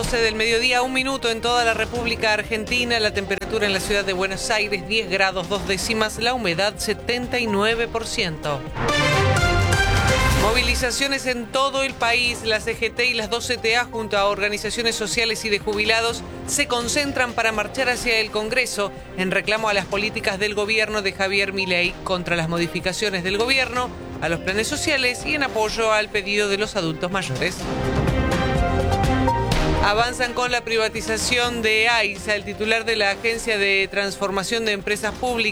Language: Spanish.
12 del mediodía, 1 minuto en toda la República Argentina. La temperatura en la ciudad de Buenos Aires, 10 grados 2 décimas. La humedad, 79%. Movilizaciones en todo el país. La CGT y las 2 CTA, junto a organizaciones sociales y de jubilados, se concentran para marchar hacia el Congreso en reclamo a las políticas del gobierno de Javier Milei, contra las modificaciones del gobierno a los planes sociales y en apoyo al pedido de los adultos mayores. Avanzan con la privatización de AISA. El titular de la Agencia de Transformación de Empresas Públicas